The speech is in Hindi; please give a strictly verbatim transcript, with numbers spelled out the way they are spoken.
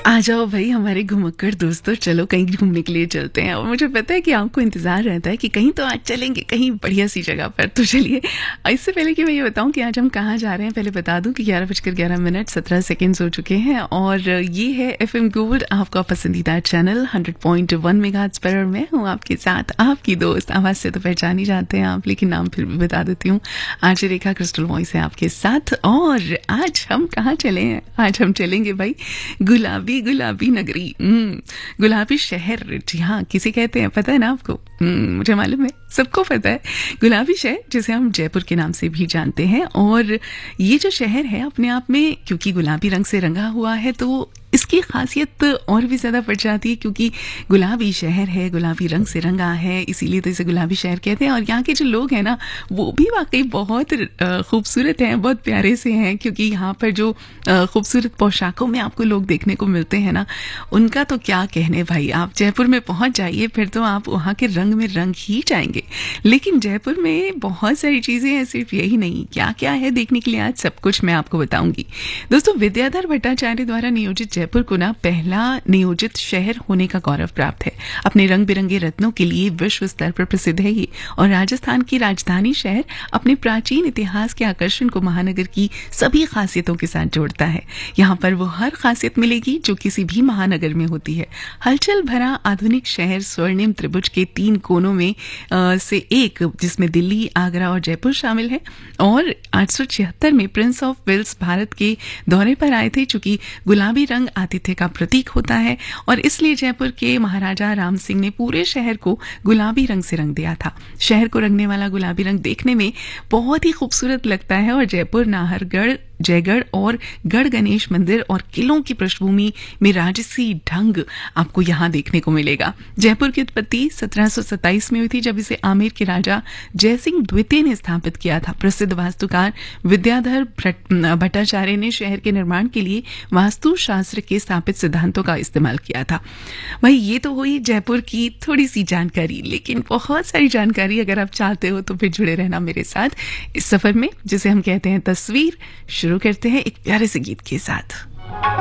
आ जाओ भाई हमारे घुमक्कड़ दोस्तों, चलो कहीं घूमने के लिए चलते हैं। और मुझे पता है कि आपको इंतजार रहता है कि कहीं तो आज चलेंगे, कहीं बढ़िया सी जगह पर। तो चलिए, इससे पहले कि मैं ये बताऊं कि आज हम कहाँ जा रहे हैं, पहले बता दूं कि ग्यारह बजकर ग्यारह मिनट सत्रह सेकेंड्स हो चुके हैं और ये है एफ एम गोल्ड, आपका पसंदीदा channel hundred point one megahertz पर। मैं हूँ आपके साथ, आपकी दोस्त। आवाज से तो पहचान ही जाते हैं आप, लेकिन नाम फिर भी बता देती हूँ। आज रेखा क्रिस्टल वॉइस है आपके साथ। और आज हम कहाँ चले हैं? आज हम चलेंगे भाई गुलाबी गुलाबी नगरी, गुलाबी शहर। जी हाँ, किसे कहते हैं पता है ना आपको? मुझे मालूम है, सबको पता है। गुलाबी शहर, जिसे हम जयपुर के नाम से भी जानते हैं। और ये जो शहर है अपने आप में, क्योंकि गुलाबी रंग से रंगा हुआ है, तो इसकी खासियत और भी ज्यादा बढ़ जाती है, क्योंकि गुलाबी शहर है, गुलाबी रंग से रंगा है, इसीलिए तो इसे गुलाबी शहर कहते हैं। और यहाँ के जो लोग हैं ना, वो भी वाकई बहुत खूबसूरत हैं, बहुत प्यारे से हैं। क्योंकि यहाँ पर जो खूबसूरत पोशाकों में आपको लोग देखने को मिलते हैं ना, उनका तो क्या कहने भाई। आप जयपुर में पहुंच जाइए, फिर तो आप वहाँ के रंग में रंग ही जाएंगे। लेकिन जयपुर में बहुत सारी चीजें हैं, सिर्फ यही नहीं। क्या क्या है देखने के लिए, आज सब कुछ मैं आपको बताऊंगी। दोस्तों, विद्याधर भट्टाचार्य द्वारा नियोजित जयपुर को ना पहला नियोजित शहर होने का गौरव प्राप्त है। अपने रंग बिरंगे रत्नों के लिए विश्व स्तर पर प्रसिद्ध है ये। और राजस्थान की राजधानी शहर अपने प्राचीन इतिहास के आकर्षण को महानगर की सभी खासियतों के साथ जोड़ता है। यहाँ पर वो हर खासियत मिलेगी जो किसी भी महानगर में होती है। हलचल भरा आधुनिक शहर स्वर्णिम त्रिभुज के तीन कोनों में आ, से एक, जिसमें दिल्ली, आगरा और जयपुर शामिल है। और आठ सौ छिहत्तर में प्रिंस ऑफ वेल्स भारत के दौरे पर आए थे, चूंकि गुलाबी रंग आतिथ्य का प्रतीक होता है। और इसलिए जयपुर के महाराजा राम सिंह ने पूरे शहर को गुलाबी रंग से रंग दिया था। शहर को रंगने वाला गुलाबी रंग देखने में बहुत ही खूबसूरत लगता है। और जयपुर नाहरगढ़, जयगढ़ और गढ़ गणेश मंदिर और किलों की पृष्ठभूमि में राजसी ढंग आपको यहाँ देखने को मिलेगा। जयपुर की उत्पत्ति सत्रह सौ सत्ताईस में हुई थी, जब इसे आमेर के राजा जयसिंह द्वितीय ने स्थापित किया था। प्रसिद्ध वास्तुकार विद्याधर भट्टाचार्य ने शहर के निर्माण के लिए वास्तु शास्त्र के स्थापित सिद्धांतों का इस्तेमाल किया था। भाई, ये तो हुई जयपुर की थोड़ी सी जानकारी, लेकिन बहुत सारी जानकारी अगर आप चाहते हो तो फिर जुड़े रहना मेरे साथ इस सफर में, जिसे हम कहते हैं तस्वीर। शुरू करते हैं एक प्यारे से गीत के साथ।